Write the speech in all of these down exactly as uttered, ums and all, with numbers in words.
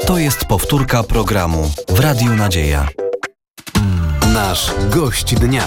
To jest powtórka programu w Radiu Nadzieja. Nasz gość dnia.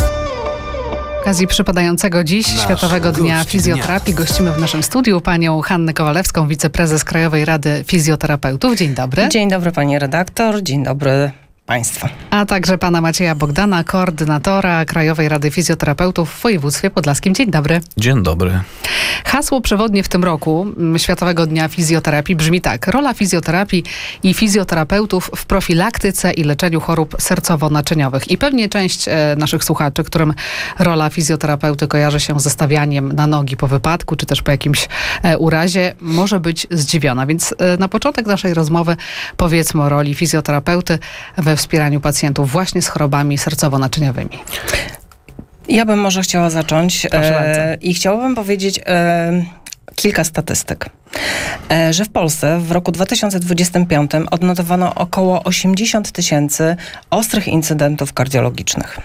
Z okazji przypadającego dziś Nasz Światowego Dnia Fizjoterapii dnia. Gościmy w naszym studiu panią Hannę Kowalewską, wiceprezes Krajowej Rady Fizjoterapeutów. Dzień dobry. Dzień dobry pani redaktor, dzień dobry państwu. A także pana Macieja Bogdana, koordynatora Krajowej Rady Fizjoterapeutów w województwie podlaskim. Dzień dobry. Dzień dobry. Hasło przewodnie w tym roku Światowego Dnia Fizjoterapii brzmi tak: rola fizjoterapii i fizjoterapeutów w profilaktyce i leczeniu chorób sercowo-naczyniowych. I pewnie część e, naszych słuchaczy, którym rola fizjoterapeuty kojarzy się ze stawianiem na nogi po wypadku, czy też po jakimś e, urazie, może być zdziwiona. Więc e, na początek naszej rozmowy powiedzmy o roli fizjoterapeuty we wspieraniu pacjentów właśnie z chorobami sercowo-naczyniowymi. Ja bym może chciała zacząć e, i chciałabym powiedzieć e, kilka statystyk. E, że w Polsce w roku dwa tysiące dwudziestym piątym odnotowano około osiemdziesiąt tysięcy ostrych incydentów kardiologicznych.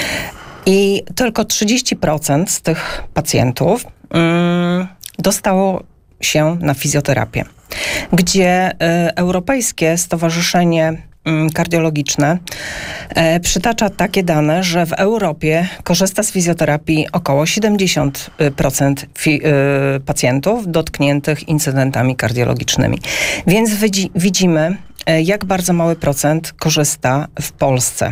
I tylko trzydzieści procent z tych pacjentów mm, dostało się na fizjoterapię, gdzie e, Europejskie Stowarzyszenie Kardiologiczne e, przytacza takie dane, że w Europie korzysta z fizjoterapii około siedemdziesiąt procent fi, e, pacjentów dotkniętych incydentami kardiologicznymi. Więc widzi, widzimy, e, jak bardzo mały procent korzysta w Polsce.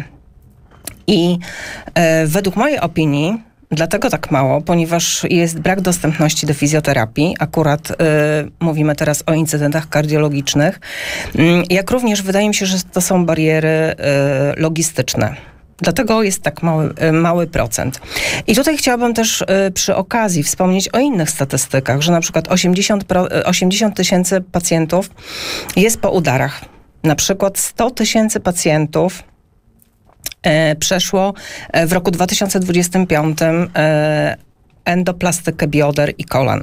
I e, według mojej opinii dlatego tak mało, ponieważ jest brak dostępności do fizjoterapii. Akurat y, mówimy teraz o incydentach kardiologicznych. Y, jak również wydaje mi się, że to są bariery y, logistyczne. Dlatego jest tak mały, y, mały procent. I tutaj chciałabym też y, przy okazji wspomnieć o innych statystykach, że na przykład osiemdziesiąt tysięcy pacjentów jest po udarach. Na przykład sto tysięcy pacjentów przeszło w roku dwa tysiące dwudziestym piątym endoplastykę bioder i kolan.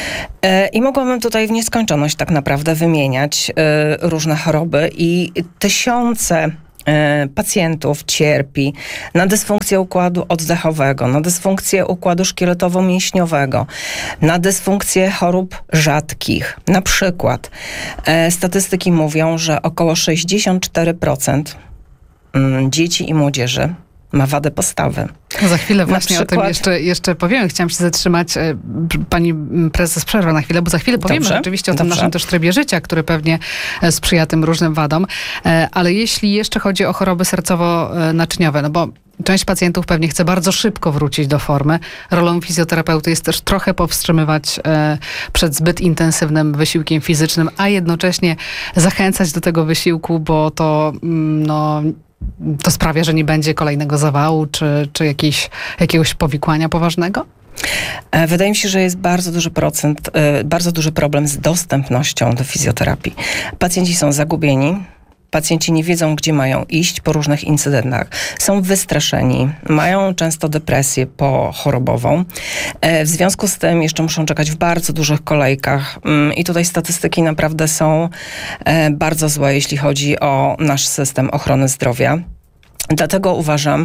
I mogłabym tutaj w nieskończoność tak naprawdę wymieniać różne choroby i tysiące pacjentów cierpi na dysfunkcję układu oddechowego, na dysfunkcję układu szkieletowo-mięśniowego, na dysfunkcję chorób rzadkich. Na przykład statystyki mówią, że około sześćdziesiąt cztery procent dzieci i młodzieży ma wadę postawy. No za chwilę właśnie przykład... o tym jeszcze, jeszcze powiemy. Chciałam się zatrzymać, pani prezes przerwa na chwilę, bo za chwilę powiemy Dobrze. rzeczywiście o tym Dobrze. naszym też trybie życia, który pewnie sprzyja tym różnym wadom. Ale jeśli jeszcze chodzi o choroby sercowo-naczyniowe, no bo część pacjentów pewnie chce bardzo szybko wrócić do formy. Rolą fizjoterapeuty jest też trochę powstrzymywać e, przed zbyt intensywnym wysiłkiem fizycznym, a jednocześnie zachęcać do tego wysiłku, bo to mm, no, to sprawia, że nie będzie kolejnego zawału czy, czy jakiejś, jakiegoś powikłania poważnego? Wydaje mi się, że jest bardzo duży procent, bardzo duży problem z dostępnością do fizjoterapii. Pacjenci są zagubieni. Pacjenci nie wiedzą, gdzie mają iść po różnych incydentach. Są wystraszeni, mają często depresję pochorobową. W związku z tym jeszcze muszą czekać w bardzo dużych kolejkach. I tutaj statystyki naprawdę są bardzo złe, jeśli chodzi o nasz system ochrony zdrowia. Dlatego uważam,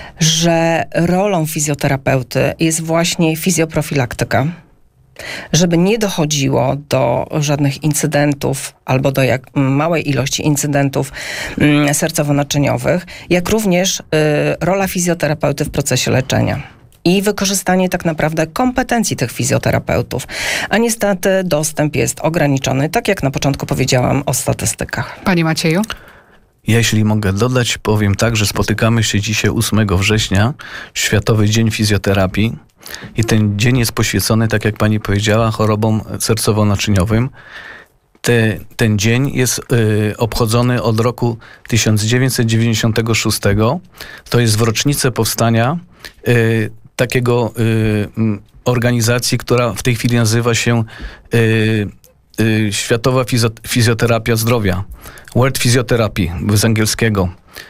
że rolą fizjoterapeuty jest właśnie fizjoprofilaktyka, żeby nie dochodziło do żadnych incydentów albo do jak małej ilości incydentów mm, sercowo-naczyniowych, jak również y, rola fizjoterapeuty w procesie leczenia i wykorzystanie tak naprawdę kompetencji tych fizjoterapeutów. A niestety dostęp jest ograniczony, tak jak na początku powiedziałam o statystykach. Panie Macieju? Ja, jeśli mogę dodać, powiem tak, że spotykamy się dzisiaj ósmego września, Światowy Dzień Fizjoterapii. I ten dzień jest poświęcony, tak jak pani powiedziała, chorobom sercowo-naczyniowym. Te, ten dzień jest y, obchodzony od roku tysiąc dziewięćset dziewięćdziesiątego szóstego. To jest w rocznicę powstania y, takiego y, organizacji, która w tej chwili nazywa się y, y, Światowa Fizjo- Fizjoterapia Zdrowia. World Physiotherapy z angielskiego.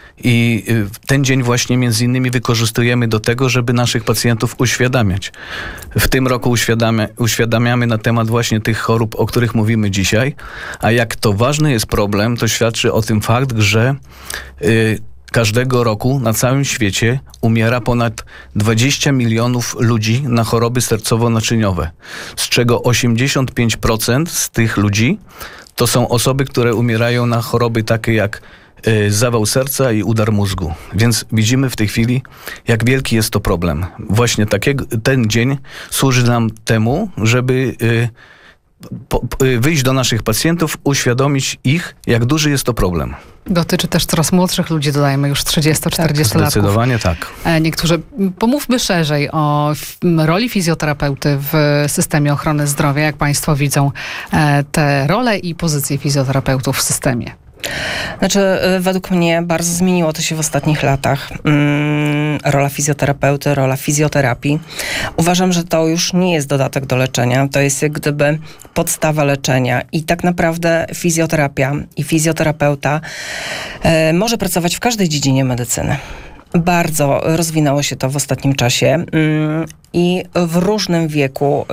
I ten dzień właśnie między innymi wykorzystujemy do tego, żeby naszych pacjentów uświadamiać. W tym roku uświadamia, uświadamiamy na temat właśnie tych chorób, o których mówimy dzisiaj. A jak to ważny jest problem, to świadczy o tym fakt, że y, każdego roku na całym świecie umiera ponad dwadzieścia milionów ludzi na choroby sercowo-naczyniowe, z czego osiemdziesiąt pięć procent z tych ludzi to są osoby, które umierają na choroby takie jak zawał serca i udar mózgu. Więc widzimy w tej chwili, jak wielki jest to problem. Właśnie takiego, ten dzień służy nam temu, żeby po, wyjść do naszych pacjentów, uświadomić ich, jak duży jest to problem. Dotyczy też coraz młodszych ludzi, dodajmy już trzydziesto-czterdziestolatków. Zdecydowanie tak. Niektórzy, pomówmy szerzej o roli fizjoterapeuty w systemie ochrony zdrowia, jak państwo widzą te role i pozycje fizjoterapeutów w systemie. Znaczy, według mnie bardzo zmieniło to się w ostatnich latach. Mm, rola fizjoterapeuty, rola fizjoterapii. Uważam, że to już nie jest dodatek do leczenia. To jest jak gdyby podstawa leczenia. I tak naprawdę fizjoterapia i fizjoterapeuta e, może pracować w każdej dziedzinie medycyny. Bardzo rozwinęło się to w ostatnim czasie mm, i w różnym wieku,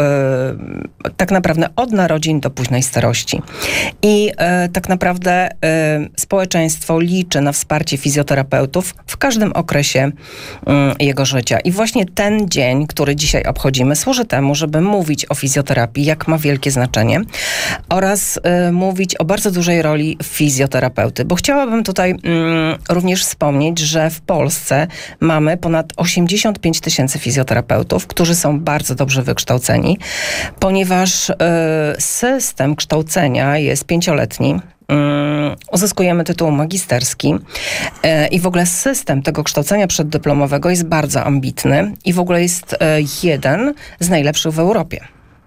y, tak naprawdę od narodzin do późnej starości. I y, tak naprawdę y, społeczeństwo liczy na wsparcie fizjoterapeutów w każdym okresie y, jego życia. I właśnie ten dzień, który dzisiaj obchodzimy, służy temu, żeby mówić o fizjoterapii, jak ma wielkie znaczenie, oraz y, mówić o bardzo dużej roli fizjoterapeuty. Bo chciałabym tutaj y, również wspomnieć, że w Polsce mamy ponad osiemdziesiąt pięć tysięcy fizjoterapeutów, którzy są bardzo dobrze wykształceni, ponieważ y, system kształcenia jest pięcioletni. Uzyskujemy tytuł magisterski i w ogóle system tego kształcenia przeddyplomowego jest bardzo ambitny i w ogóle jest jeden z najlepszych w Europie.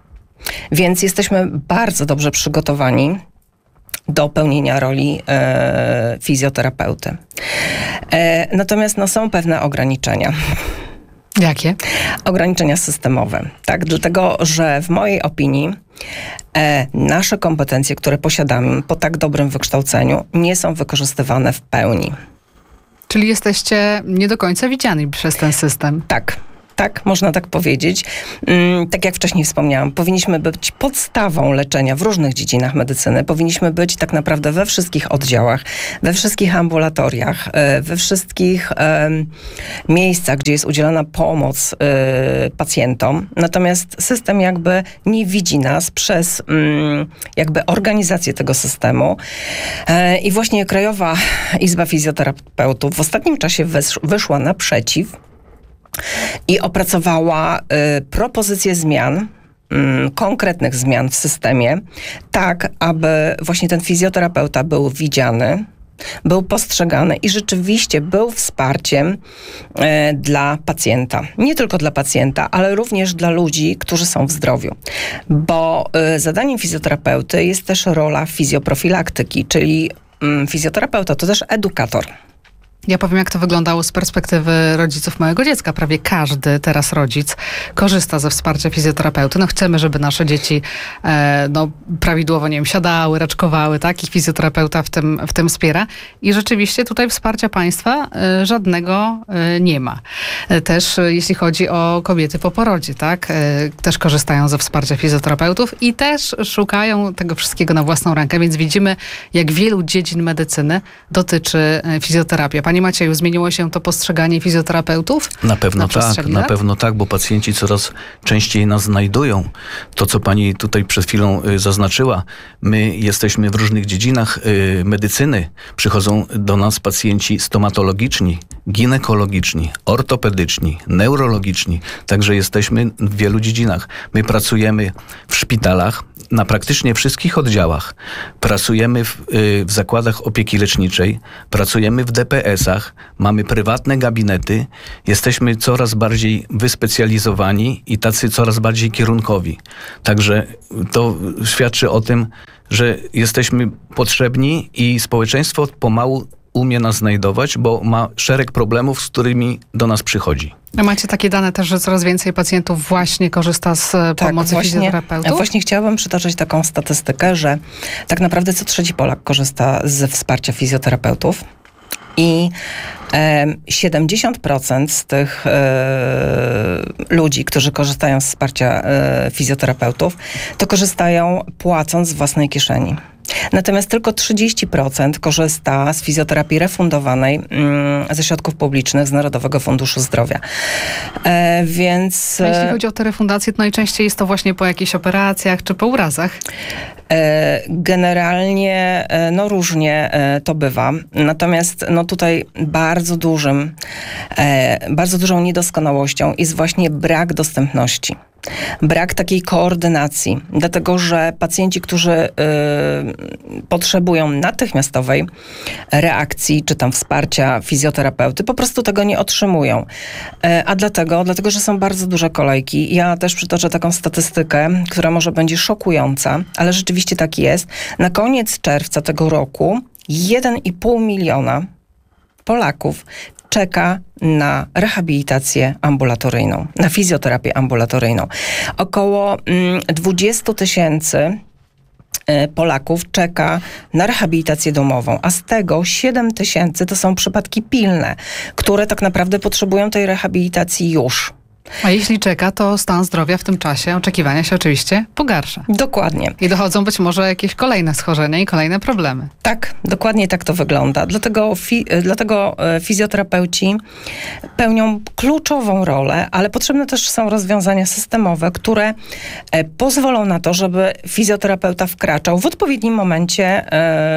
Więc jesteśmy bardzo dobrze przygotowani do pełnienia roli e, fizjoterapeuty. E, natomiast no, są pewne ograniczenia. Jakie? Ograniczenia systemowe. Tak, dlatego, że w mojej opinii e, nasze kompetencje, które posiadamy po tak dobrym wykształceniu, nie są wykorzystywane w pełni. Czyli jesteście nie do końca widziani przez ten system. Tak. Tak, można tak powiedzieć. Tak jak wcześniej wspomniałam, powinniśmy być podstawą leczenia w różnych dziedzinach medycyny. Powinniśmy być tak naprawdę we wszystkich oddziałach, we wszystkich ambulatoriach, we wszystkich um, miejscach, gdzie jest udzielana pomoc um, pacjentom. Natomiast system jakby nie widzi nas przez um, jakby organizację tego systemu. E, I właśnie Krajowa Izba Fizjoterapeutów w ostatnim czasie wysz, wyszła naprzeciw i opracowała y, propozycje zmian, y, konkretnych zmian w systemie, tak aby właśnie ten fizjoterapeuta był widziany, był postrzegany i rzeczywiście był wsparciem y, dla pacjenta. Nie tylko dla pacjenta, ale również dla ludzi, którzy są w zdrowiu. Bo y, zadaniem fizjoterapeuty jest też rola fizjoprofilaktyki, czyli y, fizjoterapeuta to też edukator. Ja powiem, jak to wyglądało z perspektywy rodziców małego dziecka. Prawie każdy teraz rodzic korzysta ze wsparcia fizjoterapeuty. No chcemy, żeby nasze dzieci e, no, prawidłowo, nie wiem, siadały, raczkowały, tak? I fizjoterapeuta w tym, w tym wspiera. I rzeczywiście tutaj wsparcia państwa e, żadnego e, nie ma. E, też e, jeśli chodzi o kobiety po porodzie, tak? E, też korzystają ze wsparcia fizjoterapeutów i też szukają tego wszystkiego na własną rękę. Więc widzimy, jak wielu dziedzin medycyny dotyczy e, fizjoterapii. Panie Macieju, zmieniło się to postrzeganie fizjoterapeutów? Na pewno na tak, na pewno tak, bo pacjenci coraz częściej nas znajdują. To, co pani tutaj przed chwilą y, zaznaczyła, my jesteśmy w różnych dziedzinach y, medycyny. Przychodzą do nas pacjenci stomatologiczni, ginekologiczni, ortopedyczni, neurologiczni. Także jesteśmy w wielu dziedzinach. My pracujemy w szpitalach, na praktycznie wszystkich oddziałach. Pracujemy w, y, w zakładach opieki leczniczej, pracujemy w D P S-ach, mamy prywatne gabinety, jesteśmy coraz bardziej wyspecjalizowani i tacy coraz bardziej kierunkowi. Także to świadczy o tym, że jesteśmy potrzebni i społeczeństwo pomału umie nas znajdować, bo ma szereg problemów, z którymi do nas przychodzi. A macie takie dane też, że coraz więcej pacjentów właśnie korzysta z tak, pomocy właśnie, fizjoterapeutów? Właśnie chciałabym przytoczyć taką statystykę, że tak naprawdę co trzeci Polak korzysta ze wsparcia fizjoterapeutów i e, siedemdziesiąt procent z tych e, ludzi, którzy korzystają z wsparcia e, fizjoterapeutów, to korzystają płacąc z własnej kieszeni. Natomiast tylko trzydzieści procent korzysta z fizjoterapii refundowanej mm, ze środków publicznych z Narodowego Funduszu Zdrowia. E, więc... A jeśli chodzi o te refundacje, to najczęściej jest to właśnie po jakichś operacjach czy po urazach? E, generalnie e, no różnie e, to bywa. Natomiast no tutaj bardzo dużym, e, bardzo dużą niedoskonałością jest właśnie brak dostępności. Brak takiej koordynacji, dlatego że pacjenci, którzy y, potrzebują natychmiastowej reakcji, czy tam wsparcia fizjoterapeuty, po prostu tego nie otrzymują. Y, a dlatego, dlatego, że są bardzo duże kolejki. Ja też przytoczę taką statystykę, która może będzie szokująca, ale rzeczywiście tak jest. Na koniec czerwca tego roku jeden i pół miliona Polaków czeka na rehabilitację ambulatoryjną, na fizjoterapię ambulatoryjną. Około mm, dwadzieścia tysięcy Polaków czeka na rehabilitację domową, a z tego siedem tysięcy to są przypadki pilne, które tak naprawdę potrzebują tej rehabilitacji już. A jeśli czeka, to stan zdrowia w tym czasie oczekiwania się oczywiście pogarsza. Dokładnie. I dochodzą być może jakieś kolejne schorzenia i kolejne problemy. Tak, dokładnie tak to wygląda. Dlatego, fi, dlatego fizjoterapeuci pełnią kluczową rolę, ale potrzebne też są rozwiązania systemowe, które pozwolą na to, żeby fizjoterapeuta wkraczał w odpowiednim momencie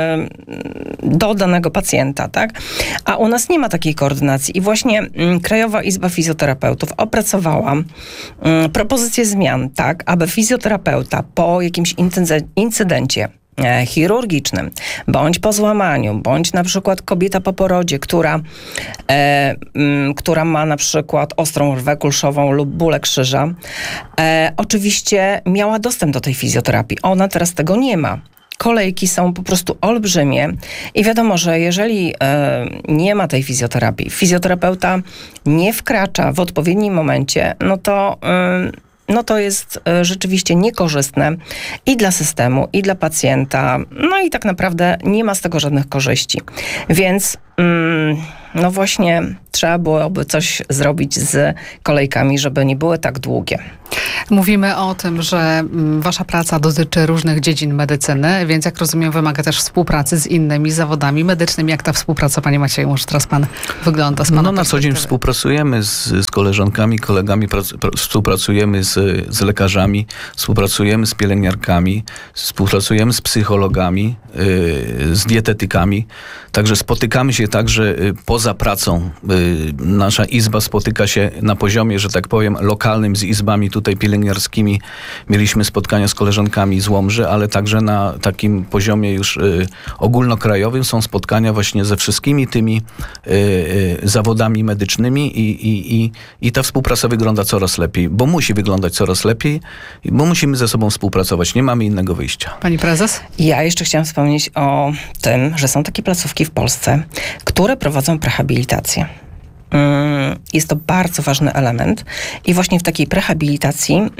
do danego pacjenta, tak? A u nas nie ma takiej koordynacji i właśnie Krajowa Izba Fizjoterapeutów opracowała propozycję zmian, tak, aby fizjoterapeuta po jakimś incydencie chirurgicznym, bądź po złamaniu, bądź na przykład kobieta po porodzie, która, e, m, która ma na przykład ostrą rwę kulszową lub bóle krzyża, e, oczywiście miała dostęp do tej fizjoterapii. Ona teraz tego nie ma. Kolejki są po prostu olbrzymie i wiadomo, że jeżeli e, nie ma tej fizjoterapii, fizjoterapeuta nie wkracza w odpowiednim momencie, no to, e, no to jest e, rzeczywiście niekorzystne i dla systemu, i dla pacjenta, no i tak naprawdę nie ma z tego żadnych korzyści. Więc mm, no właśnie trzeba byłoby coś zrobić z kolejkami, żeby nie były tak długie. Mówimy o tym, że wasza praca dotyczy różnych dziedzin medycyny, więc jak rozumiem, wymaga też współpracy z innymi zawodami medycznymi. Jak ta współpraca, panie Macieju, może teraz pan wygląda z pana No na co dzień współpracujemy z, z koleżankami, kolegami, prac, pra, współpracujemy z, z lekarzami, współpracujemy z pielęgniarkami, współpracujemy z psychologami, yy, z dietetykami. Także spotykamy się także yy, poza pracą. Yy, nasza izba spotyka się na poziomie, że tak powiem, lokalnym z izbami tutaj pielęgniarskimi. Mieliśmy spotkania z koleżankami z Łomży, ale także na takim poziomie już y, ogólnokrajowym są spotkania właśnie ze wszystkimi tymi y, y, zawodami medycznymi i, i, i, i ta współpraca wygląda coraz lepiej, bo musi wyglądać coraz lepiej, bo musimy ze sobą współpracować. Nie mamy innego wyjścia. Pani prezes? Ja jeszcze chciałam wspomnieć o tym, że są takie placówki w Polsce, które prowadzą prehabilitację. Jest to bardzo ważny element i właśnie w takiej prehabilitacji mm,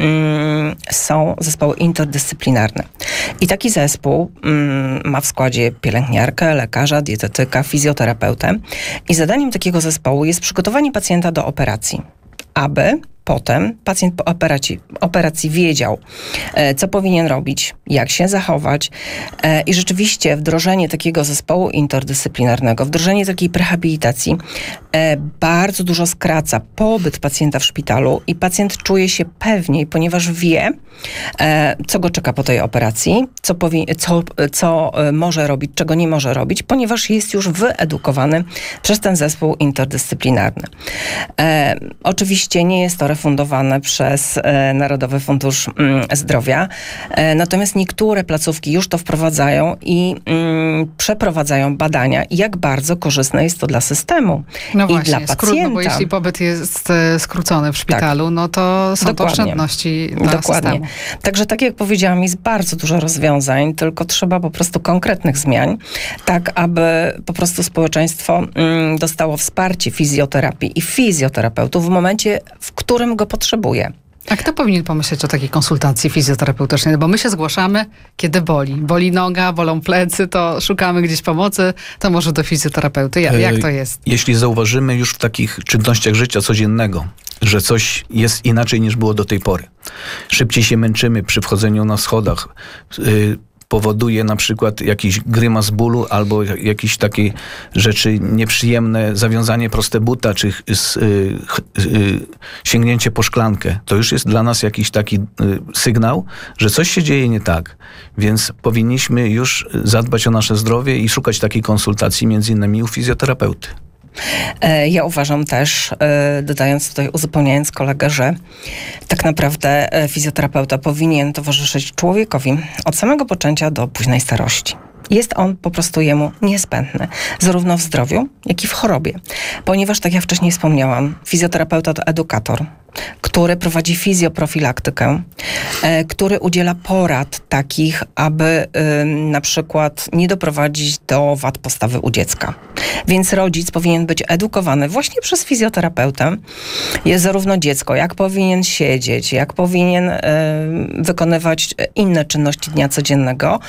są zespoły interdyscyplinarne. I taki zespół mm, ma w składzie pielęgniarkę, lekarza, dietetyka, fizjoterapeutę i zadaniem takiego zespołu jest przygotowanie pacjenta do operacji, aby potem pacjent po operacji, operacji wiedział, e, co powinien robić, jak się zachować e, i rzeczywiście wdrożenie takiego zespołu interdyscyplinarnego, wdrożenie takiej prehabilitacji e, bardzo dużo skraca pobyt pacjenta w szpitalu i pacjent czuje się pewniej, ponieważ wie, e, co go czeka po tej operacji, co, powi- co, co może robić, czego nie może robić, ponieważ jest już wyedukowany przez ten zespół interdyscyplinarny. E, oczywiście nie jest to refundowane przez e, Narodowy Fundusz mm, Zdrowia. E, natomiast niektóre placówki już to wprowadzają i mm, przeprowadzają badania, jak bardzo korzystne jest to dla systemu no i właśnie, dla pacjenta. Skrót, no bo jeśli pobyt jest e, skrócony w szpitalu, tak, no to są dokładnie. to oszczędności dla Dokładnie. systemu. Także tak jak powiedziałam, jest bardzo dużo rozwiązań, tylko trzeba po prostu konkretnych zmian, tak aby po prostu społeczeństwo mm, dostało wsparcie fizjoterapii i fizjoterapeutów w momencie, w którym go potrzebuje. A kto powinien pomyśleć o takiej konsultacji fizjoterapeutycznej? No bo my się zgłaszamy, kiedy boli. Boli noga, bolą plecy, to szukamy gdzieś pomocy, to może do fizjoterapeuty. Jak, jak to jest? Jeśli zauważymy już w takich czynnościach życia codziennego, że coś jest inaczej niż było do tej pory. Szybciej się męczymy przy wchodzeniu na schodach. powoduje na przykład jakiś grymas bólu albo jakieś takie rzeczy nieprzyjemne, zawiązanie proste buta, czy y, y, y, sięgnięcie po szklankę. To już jest dla nas jakiś taki y, sygnał, że coś się dzieje nie tak. Więc powinniśmy już zadbać o nasze zdrowie i szukać takiej konsultacji między innymi u fizjoterapeuty. Ja uważam też, dodając tutaj, uzupełniając kolegę, że tak naprawdę fizjoterapeuta powinien towarzyszyć człowiekowi od samego poczęcia do późnej starości. Jest on po prostu jemu niezbędny, zarówno w zdrowiu, jak i w chorobie. Ponieważ, tak jak wcześniej wspomniałam, fizjoterapeuta to edukator, który prowadzi fizjoprofilaktykę, e, który udziela porad takich, aby y, na przykład nie doprowadzić do wad postawy u dziecka. Więc rodzic powinien być edukowany właśnie przez fizjoterapeutę. Jest zarówno dziecko, jak powinien siedzieć, jak powinien y, wykonywać inne czynności dnia codziennego,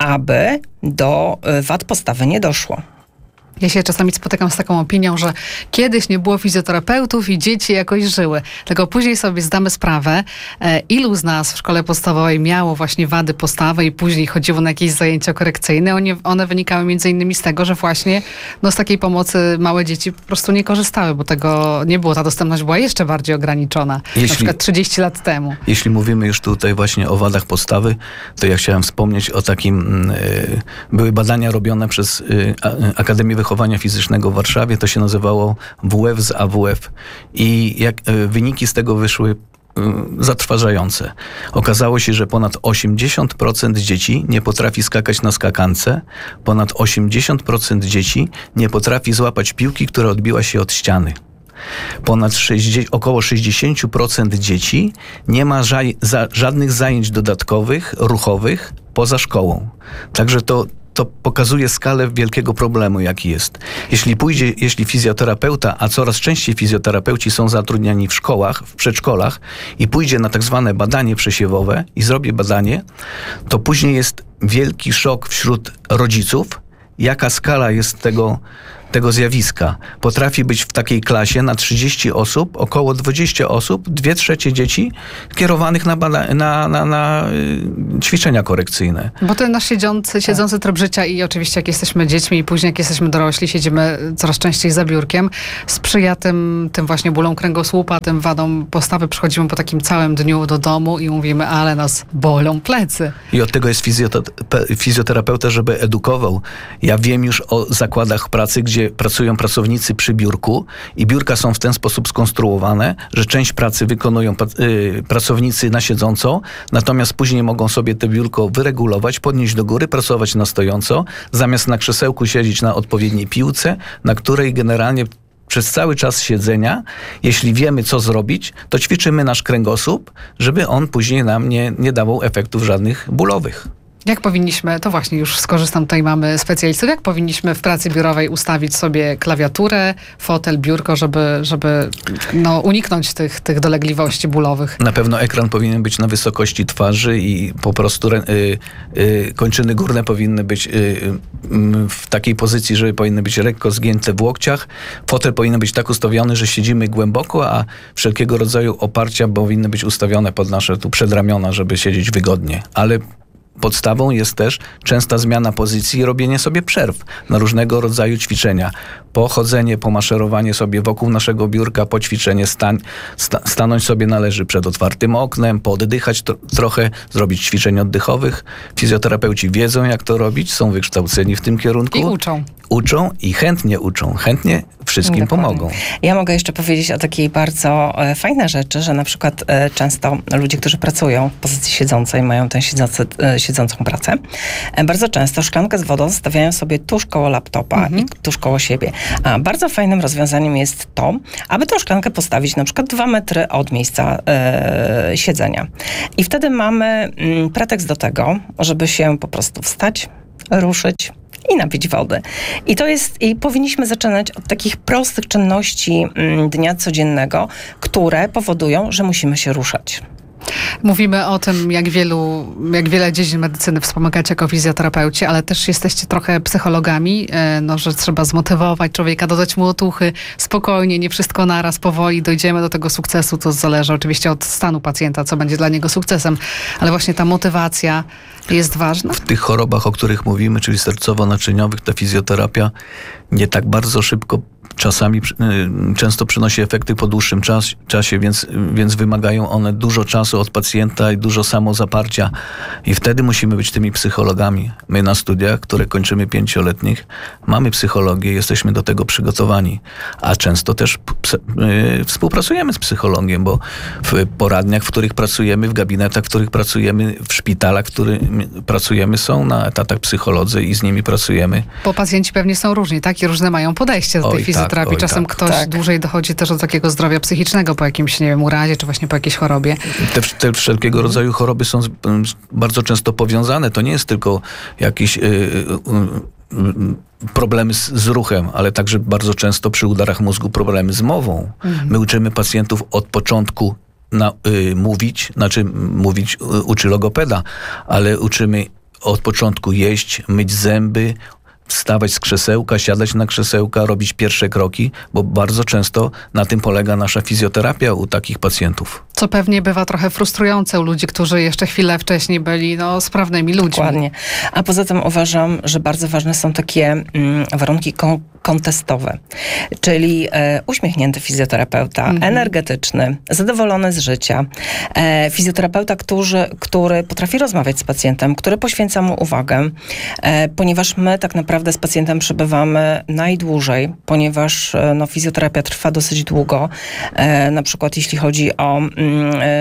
aby do y, wad postawy nie doszło. Ja się czasami spotykam z taką opinią, że kiedyś nie było fizjoterapeutów i dzieci jakoś żyły. Tylko później sobie zdamy sprawę, e, ilu z nas w szkole podstawowej miało właśnie wady postawy i później chodziło na jakieś zajęcia korekcyjne. One, one wynikały między innymi z tego, że właśnie no, z takiej pomocy małe dzieci po prostu nie korzystały, bo tego nie było. Ta dostępność była jeszcze bardziej ograniczona. Jeśli, na przykład trzydzieści lat temu. Jeśli mówimy już tutaj właśnie o wadach postawy, to ja chciałem wspomnieć o takim, y, były badania robione przez y, Akademię Wychowania Fizycznego w Warszawie, to się nazywało W F z A W F i jak, y, wyniki z tego wyszły y, zatrważające. Okazało się, że ponad osiemdziesiąt procent dzieci nie potrafi skakać na skakance, ponad osiemdziesiąt procent dzieci nie potrafi złapać piłki, która odbiła się od ściany. Ponad sześćdziesiąt, około sześćdziesiąt procent dzieci nie ma ża- za, żadnych zajęć dodatkowych, ruchowych poza szkołą. Także to To pokazuje skalę wielkiego problemu, jaki jest. Jeśli pójdzie, jeśli fizjoterapeuta, a coraz częściej fizjoterapeuci są zatrudniani w szkołach, w przedszkolach i pójdzie na tak zwane badanie przesiewowe i zrobi badanie, to później jest wielki szok wśród rodziców, jaka skala jest tego, tego zjawiska. Potrafi być w takiej klasie na trzydzieści osób, około dwadzieścia osób, dwie trzecie dzieci kierowanych na, bada- na, na, na y, ćwiczenia korekcyjne. Bo ten nasz siedzący, siedzący tryb życia i oczywiście jak jesteśmy dziećmi i później jak jesteśmy dorośli, siedzimy coraz częściej za biurkiem, sprzyja tym, tym właśnie bólom kręgosłupa, tym wadom postawy. Przychodzimy po takim całym dniu do domu i mówimy, ale nas bolą plecy. I od tego jest fizjote- fizjoterapeuta, żeby edukował. Ja wiem już o zakładach pracy, gdzie pracują pracownicy przy biurku i biurka są w ten sposób skonstruowane, że część pracy wykonują y, pracownicy na siedząco, natomiast później mogą sobie to biurko wyregulować, podnieść do góry, pracować na stojąco, zamiast na krzesełku siedzieć na odpowiedniej piłce, na której generalnie przez cały czas siedzenia, jeśli wiemy, co zrobić, to ćwiczymy nasz kręgosłup, żeby on później nam nie, nie dawał efektów żadnych bólowych. Jak powinniśmy, to właśnie już skorzystam, tutaj mamy specjalistów, jak powinniśmy w pracy biurowej ustawić sobie klawiaturę, fotel, biurko, żeby, żeby no, uniknąć tych, tych dolegliwości bólowych? Na pewno ekran powinien być na wysokości twarzy i po prostu y, y, kończyny górne powinny być y, y, w takiej pozycji, że powinny być lekko zgięte w łokciach. Fotel powinien być tak ustawiony, że siedzimy głęboko, a wszelkiego rodzaju oparcia powinny być ustawione pod nasze tu przedramiona, żeby siedzieć wygodnie. Ale podstawą jest też częsta zmiana pozycji i robienie sobie przerw na różnego rodzaju ćwiczenia. Pochodzenie, pomaszerowanie sobie wokół naszego biurka, poćwiczenie, stań, sta, stanąć sobie należy przed otwartym oknem, pooddychać to, trochę, zrobić ćwiczeń oddechowych. Fizjoterapeuci wiedzą, jak to robić, są wykształceni w tym kierunku. I uczą. Uczą i chętnie uczą, chętnie wszystkim Dokładnie. pomogą. Ja mogę jeszcze powiedzieć o takiej bardzo e, fajnej rzeczy, że na przykład e, często ludzie, którzy pracują w pozycji siedzącej, mają tę siedzący, e, siedzącą pracę, e, bardzo często szklankę z wodą stawiają sobie tuż koło laptopa mhm. i tuż koło siebie. A bardzo fajnym rozwiązaniem jest to, aby tę szklankę postawić na przykład dwa metry od miejsca e, siedzenia. I wtedy mamy mm, pretekst do tego, żeby się po prostu wstać, ruszyć i napić wody. I to jest, i powinniśmy zaczynać od takich prostych czynności mm, dnia codziennego, które powodują, że musimy się ruszać. Mówimy o tym, jak wielu, jak wiele dziedzin medycyny wspomagacie jako fizjoterapeuci, ale też jesteście trochę psychologami, no, że trzeba zmotywować człowieka, dodać mu otuchy, spokojnie, nie wszystko naraz, powoli dojdziemy do tego sukcesu. To zależy oczywiście od stanu pacjenta, co będzie dla niego sukcesem, ale właśnie ta motywacja jest ważna. W tych chorobach, o których mówimy, czyli sercowo-naczyniowych, ta fizjoterapia nie tak bardzo szybko czasami często przynosi efekty po dłuższym czas, czasie, więc, więc wymagają one dużo czasu od pacjenta i dużo samozaparcia. I wtedy musimy być tymi psychologami. My na studiach, które kończymy pięcioletnich, mamy psychologię, jesteśmy do tego przygotowani. A często też p- y, współpracujemy z psychologiem, bo w poradniach, w których pracujemy, w gabinetach, w których pracujemy, w szpitalach, w których pracujemy, są na etatach psycholodzy i z nimi pracujemy. Bo pacjenci pewnie są różni, tak? I różne mają podejście do tej Oj, fizjoterapii. tak, oj, Czasem tak. ktoś Tak. dłużej dochodzi też do takiego zdrowia psychicznego po jakimś, nie wiem, urazie, czy właśnie po jakiejś chorobie. Te, te wszelkiego rodzaju choroby są z, z, bardzo często powiązane. To nie jest tylko jakieś y, y, y, problemy z, z ruchem, ale także bardzo często przy udarach mózgu problemy z mową. Mhm. My uczymy pacjentów od początku na, y, mówić, znaczy mówić y, uczy logopeda, ale uczymy od początku jeść, myć zęby, wstawać z krzesełka, siadać na krzesełka, robić pierwsze kroki, bo bardzo często na tym polega nasza fizjoterapia u takich pacjentów. Co pewnie bywa trochę frustrujące u ludzi, którzy jeszcze chwilę wcześniej byli no, sprawnymi ludźmi. Dokładnie. A poza tym uważam, że bardzo ważne są takie mm, warunki kon- kontestowe. Czyli e, uśmiechnięty fizjoterapeuta, mhm. energetyczny, zadowolony z życia. E, fizjoterapeuta, który, który potrafi rozmawiać z pacjentem, który poświęca mu uwagę, e, ponieważ my tak naprawdę z pacjentem przebywamy najdłużej, ponieważ e, no, fizjoterapia trwa dosyć długo. E, na przykład jeśli chodzi o mm,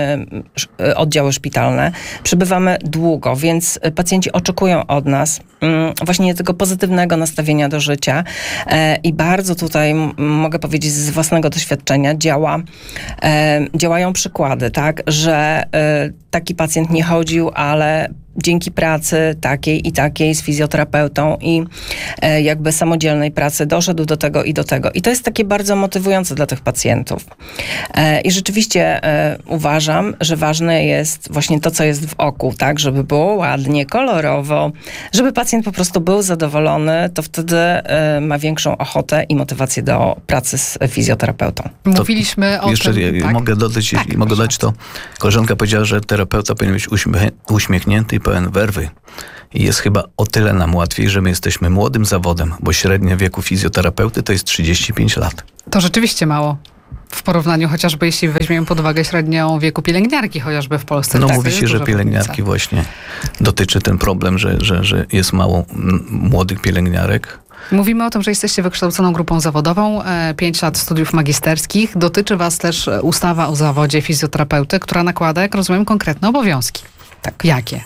e, oddziały szpitalne, przebywamy długo, więc pacjenci oczekują od nas mm, właśnie tego pozytywnego nastawienia do życia. I bardzo tutaj m- mogę powiedzieć z własnego doświadczenia działa, e, działają przykłady, tak, że e, taki pacjent nie chodził, ale dzięki pracy takiej i takiej z fizjoterapeutą i e, jakby samodzielnej pracy doszedł do tego i do tego. I to jest takie bardzo motywujące dla tych pacjentów. E, I rzeczywiście e, uważam, że ważne jest właśnie to, co jest w oku, tak, żeby było ładnie, kolorowo, żeby pacjent po prostu był zadowolony, to wtedy e, ma większą ochotę i motywację do pracy z fizjoterapeutą. Mówiliśmy o Jeszcze tym... ja, tak? mogę dodać, Tak, jeśli mogę dodać to. Koleżanka powiedziała, że terapeuta powinien być uśmiech, uśmiechnięty i pełen werwy. I jest chyba o tyle nam łatwiej, że my jesteśmy młodym zawodem, bo średnia wieku fizjoterapeuty to jest trzydzieści pięć lat. To rzeczywiście mało. W porównaniu chociażby, jeśli weźmiemy pod uwagę średnią wieku pielęgniarki chociażby w Polsce. No tak, mówi się, że pielęgniarki właśnie dotyczy ten problem, że, że, że jest mało m, młodych pielęgniarek. Mówimy o tym, że jesteście wykształconą grupą zawodową, pięć lat studiów magisterskich. Dotyczy was też ustawa o zawodzie fizjoterapeuty, która nakłada, jak rozumiem, konkretne obowiązki. Tak. Jakie?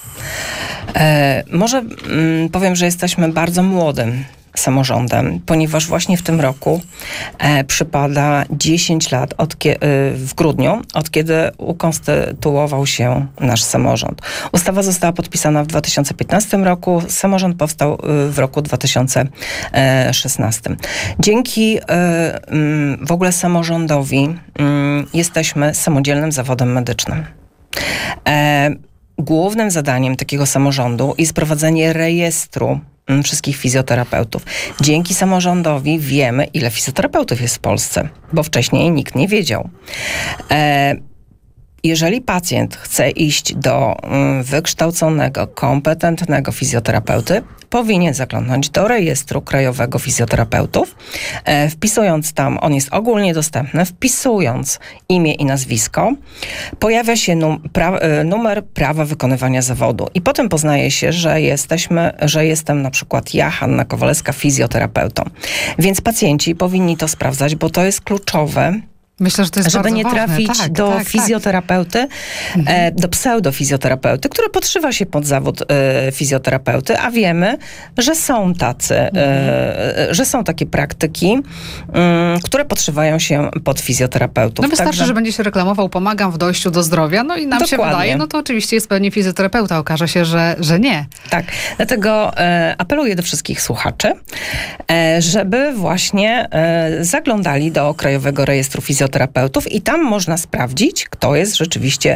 E, może mm, powiem, że jesteśmy bardzo młodym samorządem, ponieważ właśnie w tym roku e, przypada dziesięć lat od kie- e, w grudniu, od kiedy ukonstytuował się nasz samorząd. Ustawa została podpisana w dwa tysiące piętnastym roku, samorząd powstał e, w roku dwa tysiące szesnastym. Dzięki e, m, w ogóle samorządowi m, jesteśmy samodzielnym zawodem medycznym. E, Głównym zadaniem takiego samorządu jest prowadzenie rejestru wszystkich fizjoterapeutów. Dzięki samorządowi wiemy, ile fizjoterapeutów jest w Polsce, bo wcześniej nikt nie wiedział. E, Jeżeli pacjent chce iść do um, wykształconego, kompetentnego fizjoterapeuty, powinien zaglądnąć do rejestru krajowego fizjoterapeutów, e, wpisując tam, on jest ogólnie dostępny, wpisując imię i nazwisko, pojawia się num, pra, e, numer prawa wykonywania zawodu i potem poznaje się, że jesteśmy, że jestem na przykład ja, Hanna Kowalewska, fizjoterapeutą. Więc pacjenci powinni to sprawdzać, bo to jest kluczowe, Myślę, że to jest żeby bardzo nie ważne. trafić tak, do tak, fizjoterapeuty, tak. e, do pseudofizjoterapeuty, który podszywa się pod zawód e, fizjoterapeuty, a wiemy, że są tacy, e, że są takie praktyki, m, które podszywają się pod fizjoterapeutów. No wystarczy, Także, że będzie się reklamował, pomagam w dojściu do zdrowia, no i nam się Dokładnie. wydaje, no to oczywiście jest pewnie fizjoterapeuta, okaże się, że, że nie. Tak, dlatego e, apeluję do wszystkich słuchaczy, e, żeby właśnie e, zaglądali do Krajowego Rejestru Fizjoterapeutów i tam można sprawdzić, kto jest rzeczywiście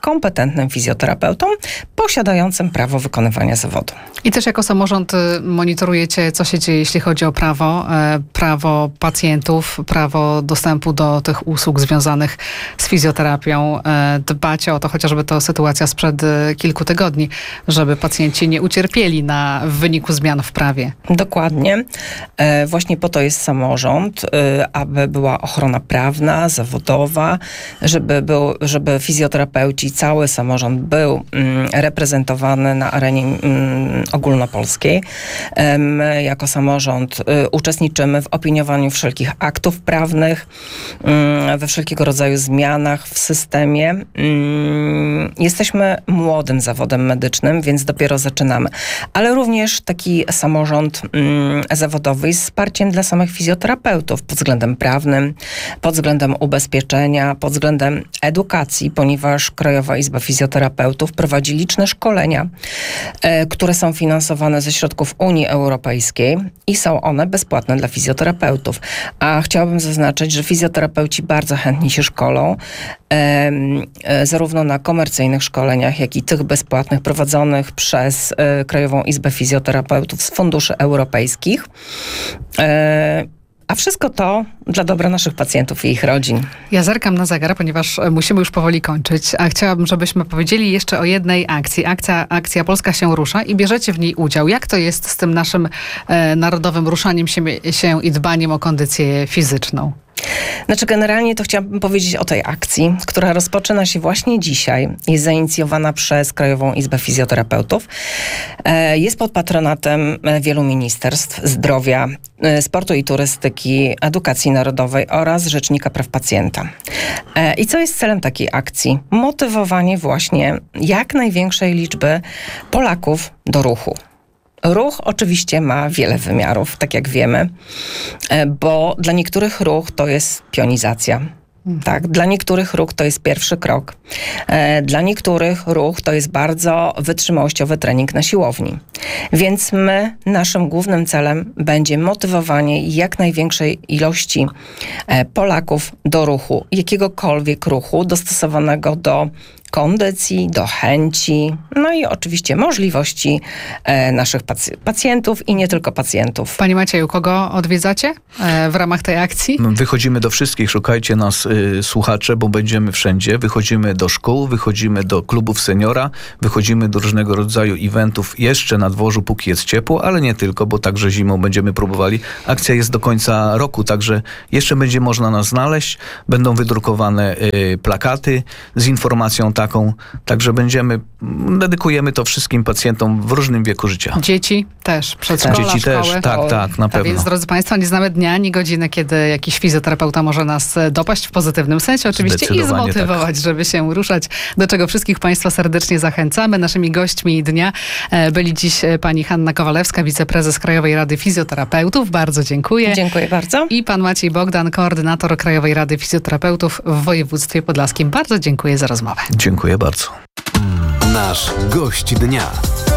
kompetentnym fizjoterapeutą posiadającym prawo wykonywania zawodu. I też jako samorząd monitorujecie, co się dzieje, jeśli chodzi o prawo, prawo pacjentów, prawo dostępu do tych usług związanych z fizjoterapią. Dbacie o to, chociażby to sytuacja sprzed kilku tygodni, żeby pacjenci nie ucierpieli na, w wyniku zmian w prawie. Dokładnie. Właśnie po to jest samorząd, aby była ochrona prawna, zawodowa, żeby, był, żeby fizjoterapeuci, cały samorząd był reprezentowany na arenie ogólnopolskiej. My jako samorząd uczestniczymy w opiniowaniu wszelkich aktów prawnych, we wszelkiego rodzaju zmianach w systemie. Jesteśmy młodym zawodem medycznym, więc dopiero zaczynamy. Ale również taki samorząd zawodowy z wsparciem dla samych fizjoterapeutów pod względem prawnym, pod względem ubezpieczenia, pod względem edukacji, ponieważ Krajowa Izba Fizjoterapeutów prowadzi liczne szkolenia, e, które są finansowane ze środków Unii Europejskiej i są one bezpłatne dla fizjoterapeutów. A chciałabym zaznaczyć, że fizjoterapeuci bardzo chętnie się szkolą, e, e, zarówno na komercyjnych szkoleniach, jak i tych bezpłatnych prowadzonych przez e, Krajową Izbę Fizjoterapeutów z funduszy europejskich. E, A wszystko to dla dobra naszych pacjentów i ich rodzin. Ja zerkam na zegar, ponieważ musimy już powoli kończyć, a chciałabym, żebyśmy powiedzieli jeszcze o jednej akcji. Akcja, akcja Polska się rusza i bierzecie w niej udział. Jak to jest z tym naszym e, narodowym ruszaniem się, się i dbaniem o kondycję fizyczną? Znaczy generalnie to chciałabym powiedzieć o tej akcji, która rozpoczyna się właśnie dzisiaj. Jest zainicjowana przez Krajową Izbę Fizjoterapeutów. Jest pod patronatem wielu ministerstw: zdrowia, sportu i turystyki, edukacji narodowej oraz Rzecznika Praw Pacjenta. I co jest celem takiej akcji? Motywowanie właśnie jak największej liczby Polaków do ruchu. Ruch oczywiście ma wiele wymiarów, tak jak wiemy, bo dla niektórych ruch to jest pionizacja. Tak, dla niektórych ruch to jest pierwszy krok. Dla niektórych ruch to jest bardzo wytrzymałościowy trening na siłowni. Więc my, naszym głównym celem będzie motywowanie jak największej ilości Polaków do ruchu, jakiegokolwiek ruchu dostosowanego do kondycji, do chęci, no i oczywiście możliwości e, naszych pac- pacjentów i nie tylko pacjentów. Panie Macieju, kogo odwiedzacie e, w ramach tej akcji? Wychodzimy do wszystkich, szukajcie nas y, słuchacze, bo będziemy wszędzie. Wychodzimy do szkół, wychodzimy do klubów seniora, wychodzimy do różnego rodzaju eventów jeszcze na dworzu, póki jest ciepło, ale nie tylko, bo także zimą będziemy próbowali. Akcja jest do końca roku, także jeszcze będzie można nas znaleźć. Będą wydrukowane y, plakaty z informacją taką, także będziemy, dedykujemy to wszystkim pacjentom w różnym wieku życia. Dzieci też, przedszkola, Dzieci szkoły. też, tak, tak, na A pewno. więc, drodzy Państwo, nie znamy dnia, ani godziny, kiedy jakiś fizjoterapeuta może nas dopaść w pozytywnym sensie oczywiście i zmotywować, tak, żeby się ruszać, do czego wszystkich Państwa serdecznie zachęcamy. Naszymi gośćmi dnia byli dziś pani Hanna Kowalewska, wiceprezes Krajowej Rady Fizjoterapeutów. Bardzo dziękuję. Dziękuję bardzo. I pan Maciej Bogdan, koordynator Krajowej Rady Fizjoterapeutów w województwie podlaskim. Bardzo dziękuję za rozmowę. Dziękuję bardzo. Nasz gość dnia.